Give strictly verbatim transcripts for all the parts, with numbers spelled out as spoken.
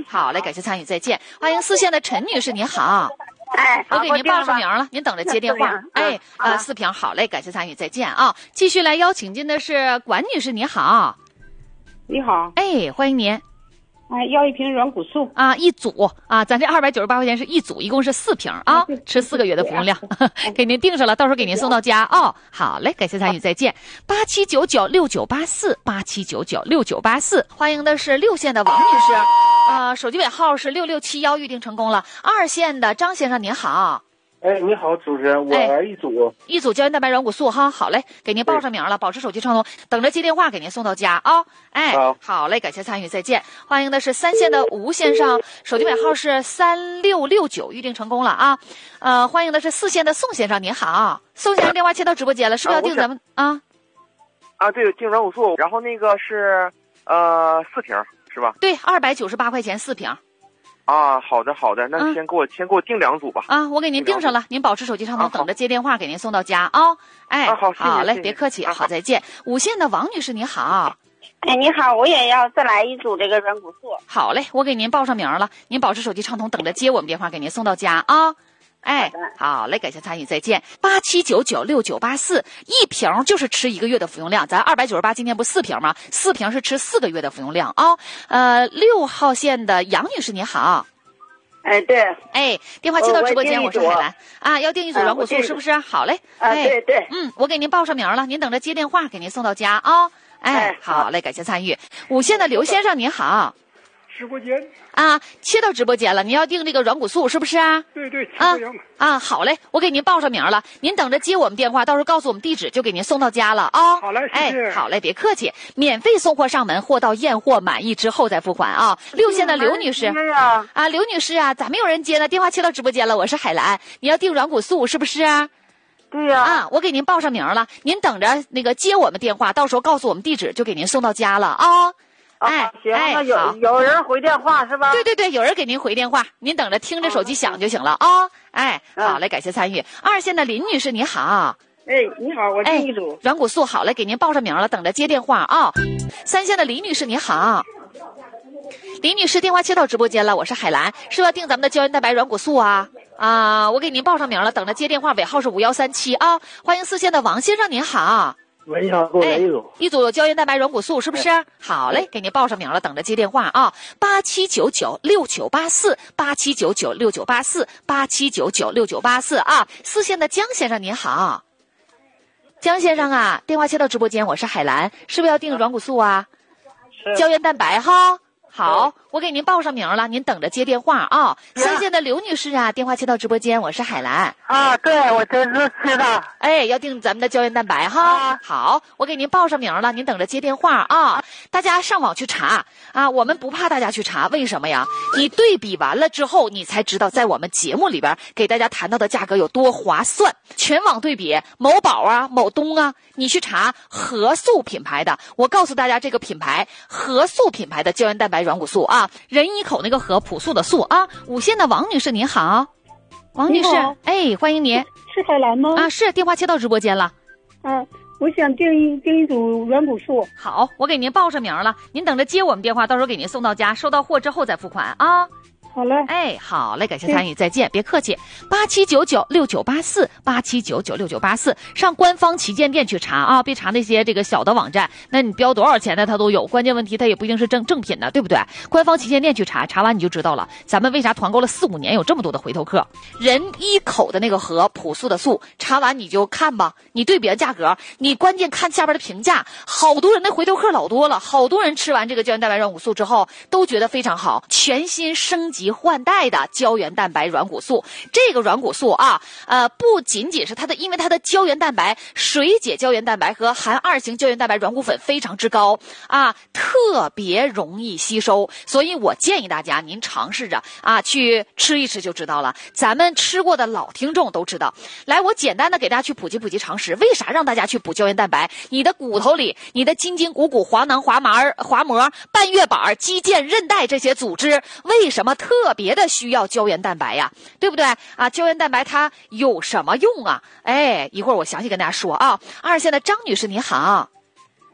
好嘞，感谢参与，再见。欢迎四线的陈女士，您好。 哎， 我给您报上名了，您等着接电话。哎，呃，四瓶，好嘞，感谢参与，再见啊。继续来邀请进的是管女士，你好。 你好。 哎，欢迎您。 哎，要一瓶软骨素啊，一组啊，咱这二百九十八块钱是一组，一共是四瓶啊，吃四个月的服用量，给您定上了，到时候给您送到家哦。好嘞，感谢参与，再见。八七九九六九八四，八七九九六九八四，欢迎的是六线的王女士，啊、呃，手机尾号是六六七幺，预定成功了。二线的张先生您好。 哎，你好，主持人，我儿一组、 哎、一组胶原蛋白软骨素哈，好嘞，给您报上名了，保持手机畅通，等着接电话给您送到家啊、哦。哎，好，好嘞，感谢参与，再见。欢迎的是三线的吴先生，手机尾号是三六六九，预定成功了啊。呃，欢迎的是四线的宋先生，您好，宋先生电话接到直播间了，是不是要订咱们啊？ 啊，对，订软骨素，然后那个是呃四瓶是吧？ 对，二百九十八块钱四瓶。 啊，好的好的，那先给我、嗯、先给我订两组吧。 啊，我给您订上了，您保持手机畅通，等着接电话给您送到家啊、哦。哎， 啊、好， 好嘞， 谢谢别客气， 啊、 好，再见。五线的王女士，你好。 哎，你好，我也要再来一组这个软骨素。 好嘞，我给您报上名了，您保持手机畅通，等着接我们电话给您送到家啊。哦哎，好嘞，感谢参与，再见。八七九九六九八四，一瓶就是吃一个月的服用量，咱二百九十八今天不四瓶吗？四瓶是吃四个月的服用量啊、哦。呃，六号线的杨女士，你好。 哎，对， 哎，电话接到直播间，我是海兰啊，要订一组软骨素、嗯、是不是？好嘞， 啊， 哎， 对对， 嗯，我给您报上名了，您等着接电话，给您送到家啊、哦。哎， 哎好嘞，感谢参与。五线的刘先生您好。 直播间啊，切到直播间了，您要订这个软骨素是不是啊？ 对对， 啊啊，好嘞，我给您报上名了，您等着接我们电话，到时候告诉我们地址，就给您送到家了啊、哦。 好嘞，谢谢。 哎，好嘞，别客气，免费送货上门，货到验货满意之后再付款啊。六线的刘女士啊，刘女士啊，咋没有人接呢？电话切到直播间了，我是海兰，你要订软骨素是不是啊？ 对呀、啊。 啊，我给您报上名了，您等着那个接我们电话，到时候告诉我们地址，就给您送到家了啊。哎， 啊、行， 哎， 那有有人回电话是吧？ 对对对，有人给您回电话，您等着听着手机响就行了啊、哦。哎，好嘞，感谢参与。二线的林女士，你好。 哎，你好，我订一组、 哎、软骨素，好嘞，给您报上名了，等着接电话啊、哦。三线的李女士，你好。李女士，电话接到直播间了，我是海兰，是要订咱们的胶原蛋白软骨素啊？啊，我给您报上名了，等着接电话，尾号是五幺三七啊。欢迎四线的王先生，您好。 喂，你好，给我来一组、 哎，一组胶原蛋白软骨素是不是？哎、好嘞，给您报上名了，等着接电话啊。八七九九六九八四，八七九九六九八四，八七九九六九八四啊。四线的江先生您好，江先生啊，电话接到直播间，我是海兰，是不是要订软骨素啊？胶原蛋白哈。好，我给您报上名了，您等着接电话啊。三线的刘女士啊，电话接到直播间，我是海兰。 啊，对，我真是知道。 哎，要订咱们的胶原蛋白哈。啊、好，我给您报上名了，您等着接电话啊。大家上网去查啊，我们不怕大家去查，为什么呀？你对比完了之后，你才知道在我们节目里边给大家谈到的价格有多划算。全网对比，某宝啊，某东啊，你去查和素品牌的，我告诉大家这个品牌和素品牌的胶原蛋白软骨素啊，人一口那个和，朴素的素啊。五线的王女士您好。王女士，哎，欢迎您。 是海兰吗？ 啊，是，电话接到直播间了。 啊，我想订一订一组软骨素。 好，我给您报上名了，您等着接我们电话，到时候给您送到家，收到货之后再付款啊。 好嘞， 哎，好嘞，感谢参与，再见，别客气。八七九九六九八四，八七九九六九八四，上官方旗舰店去查啊，别查那些这个小的网站，那你标多少钱的它都有，关键问题它也不一定是正正品的，对不对？官方旗舰店去查，查完你就知道了。咱们为啥团购了四五年有这么多的回头客？人一口的那个和朴素的素，查完你就看吧，你对比价格，你关键看下边的评价，好多人的回头客老多了，好多人吃完这个胶原蛋白软骨素之后都觉得非常好，全新升级换代的胶原蛋白软骨素。这个软骨素啊，呃，不仅仅是它的，因为它的胶原蛋白、水解胶原蛋白和含二型胶原蛋白软骨粉非常之高啊，特别容易吸收，所以我建议大家您尝试着啊去吃一吃就知道了。咱们吃过的老听众都知道。来，我简单的给大家去普及普及常识，为啥让大家去补胶原蛋白？你的骨头里，你的筋筋骨骨、滑囊、滑膜、滑膜、半月板、肌腱、韧带这些组织，为什么特别的需要胶原蛋白呀？对不对啊？胶原蛋白它有什么用啊？哎，一会儿我详细跟大家说啊。二线的张女士你好。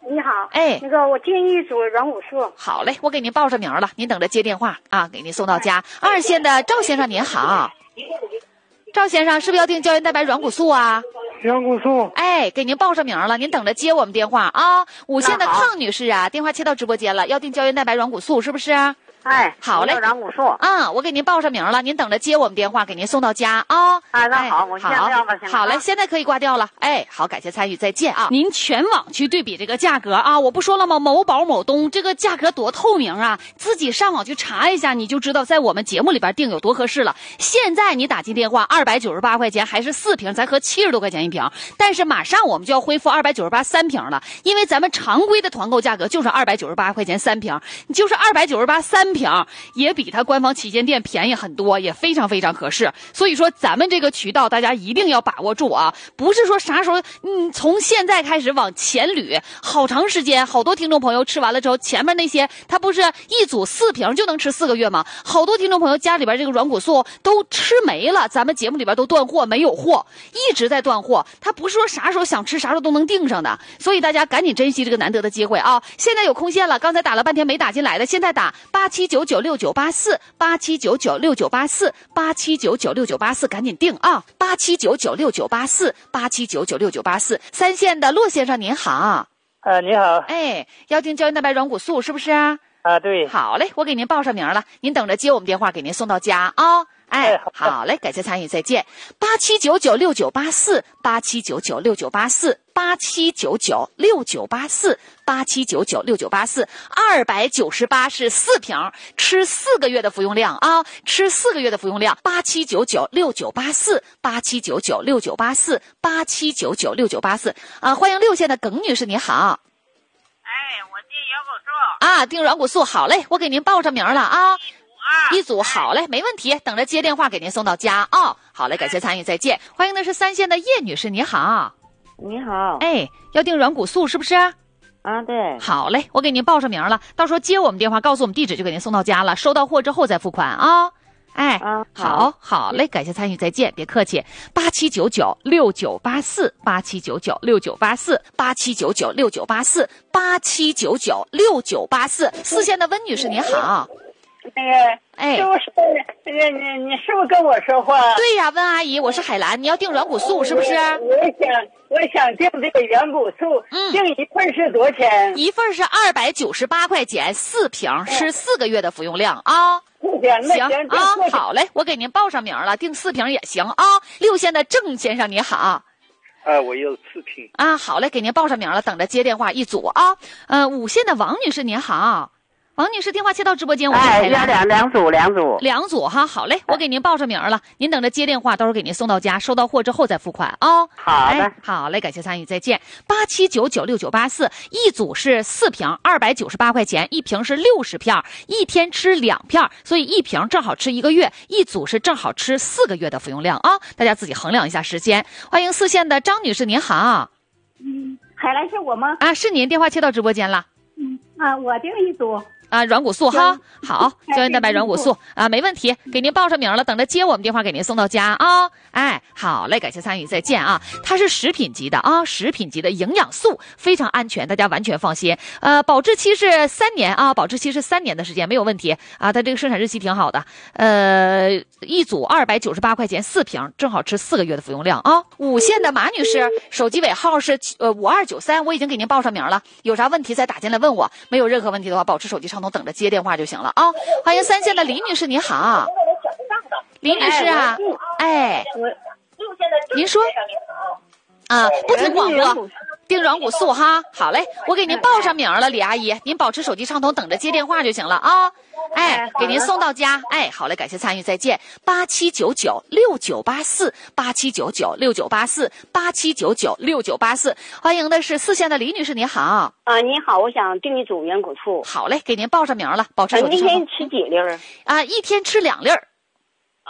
你好， 哎， 那个我订一组软骨素。 好嘞，我给您报上名了，您等着接电话啊，给您送到家。二线的赵先生您好，赵先生是不是要订胶原蛋白软骨素啊？ 软骨素。 哎，给您报上名了，您等着接我们电话啊。五线的邝女士啊，电话切到直播间了，要订胶原蛋白软骨素是不是？ 哎， 好嘞， 软骨素啊，我给您报上名了，您等着接我们电话，给您送到家啊。 啊，那好， 哎、 我现在要吧， 好嘞，现在可以挂掉了。哎，好，感谢参与，再见啊！您全网去对比这个价格啊，我不说了吗？某宝、某东这个价格多透明啊，自己上网去查一下，你就知道在我们节目里边订有多合适了。现在你打进电话，二百九十八块钱还是四瓶，才合七十多块钱一瓶。但是马上我们就要恢复二百九十八三瓶了，因为咱们常规的团购价格就是二百九十八块钱三瓶，你就是二百九十八三瓶也。比它官方旗舰店便宜很多，也非常非常合适。所以说咱们这个渠道大家一定要把握住啊，不是说啥时候嗯从现在开始往前捋好长时间。好多听众朋友吃完了之后，前面那些它不是一组四瓶就能吃四个月吗？好多听众朋友家里边这个软骨素都吃没了，咱们节目里边都断货，没有货，一直在断货。它不是说啥时候想吃啥时候都能订上的，所以大家赶紧珍惜这个难得的机会啊！现在有空线了，刚才打了半天没打进来的，现在打八七九九六九八四八七九九六九八四八七九九六九八四，赶紧订啊！八七九九六九八四八七九九六九八四。三线的骆先生您好， 啊，你好。 哎，要订胶原蛋白软骨素是不是啊？ 啊，对。 好嘞，我给您报上名了，您等着接我们电话，给您送到家啊、哦。哎，好嘞，感谢参与，再见。八七九九六九八四，八七九九六九八四，八七九九六九八四，八七九九六九八四，二百九十八是四瓶，吃四个月的服用量啊，吃四个月的服用量。八七九九六九八四，八七九九六九八四，八七九九六九八四啊！欢迎六线的耿女士，你好。 哎，我订软骨素啊，订软骨素，好嘞，我给您报上名了啊。一组好嘞，没问题，等着接电话给您送到家啊、哦。好嘞，感谢参与，再见。欢迎的是三线的叶女士，你好。 你好。 哎，要订软骨素是不是？ 啊，对。 好嘞，我给您报上名了，到时候接我们电话，告诉我们地址，就给您送到家了。收到货之后再付款啊、哦。哎， 啊， 好，好嘞，感谢参与，再见，别客气。八七九九六九八四，八七九九六九八四，八七九九六九八四，八七九九六九八四。四线的温女士，你好。 那个， 哎， 是不是那个你你是不是跟我说话？ 对呀，温阿姨，我是海兰，你要订软骨素是不是？ 我想我想订这个软骨素， 嗯， 订一份是多少钱？ 一份是二百九十八块钱，四瓶，是四个月的服用量啊。行啊，好嘞，我给您报上名了，订四瓶也行啊。六线的郑先生你好。 啊，我有四瓶。 啊，好嘞，给您报上名了，等着接电话一组啊。呃，五线的王女士您好。王女士，电话接到直播间，我哎，要两两组，两组， 两组哈，好嘞，我给您报上名了，您等着接电话，到时候给您送到家，收到货之后再付款啊、哦。 好的、 哎，好嘞，感谢参与，再见。八七九九六九八四，一组是四瓶，二百九十八块钱，一瓶是六十片，一天吃两片，所以一瓶正好吃一个月，一组是正好吃四个月的服用量啊，大家自己衡量一下时间。欢迎四线的张女士，您好。 嗯，海兰是我吗？ 啊，是您，电话切到直播间了。 嗯啊，我订一组。 啊，软骨素哈，好，胶原蛋白软骨素啊，没问题，给您报上名了，等着接我们电话给您送到家啊、哦。哎，好嘞，感谢参与，再见啊。它是食品级的啊，食品级的营养素，非常安全，大家完全放心。呃，保质期是三年啊，保质期是三年的时间，没有问题啊。它这个生产日期挺好的。呃，一组二百九十八块钱，四瓶，正好吃四个月的服用量啊。五线的马女士，手机尾号是呃五二九三，我已经给您报上名了，有啥问题再打进来问我，没有任何问题的话，保持手机畅通，等着接电话就行了啊。欢迎三线的李女士，你好。李女士啊，哎，您说啊，不听广播，订软骨素哈，好嘞，我给您报上名了，李阿姨，您保持手机畅通，等着接电话就行了啊。哎，给您送到家。哎，好嘞，感谢参与，再见。八七九九六九八四，八七九九六九八四，八七九九六九八四。欢迎的是四线的李女士，你好。 啊，你好，我想订一组软骨素。 好嘞，给您报上名了，保持手机畅通。 一天吃几粒儿？ 啊，一天吃两粒儿。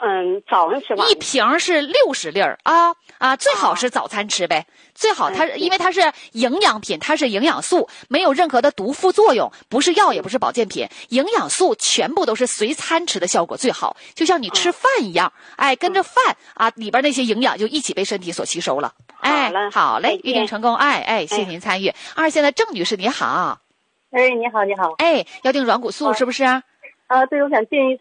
嗯，早上吃吧。 一瓶是六十粒儿啊啊，最好是早餐吃呗。最好它嗯因为它是营养品，它是营养素，没有任何的毒副作用，不是药也不是保健品，营养素全部都是随餐吃的效果最好，就像你吃饭一样，哎，跟着饭啊里边那些营养就一起被身体所吸收了。哎， 好了好嘞， 再见预定成功，哎哎，谢谢您参与。二线的郑女士你好， 哎，你好，你好。 哎，要订软骨素是不是？ 啊，对，我想订一